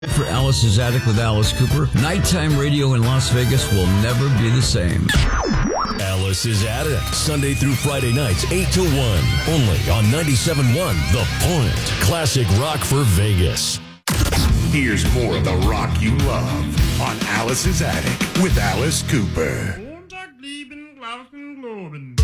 For Alice's Attic with Alice Cooper, nighttime radio in Las Vegas will never be the same. Alice's Attic, Sunday through Friday nights, 8 to 1, only on 97.1 The Point. Classic rock for Vegas. Here's more of the rock you love on Alice's Attic with Alice Cooper.